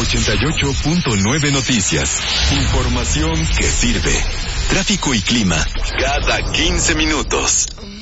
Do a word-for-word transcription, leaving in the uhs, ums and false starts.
ochenta y ocho punto nueve Noticias. Información que sirve. Tráfico y clima cada quince minutos.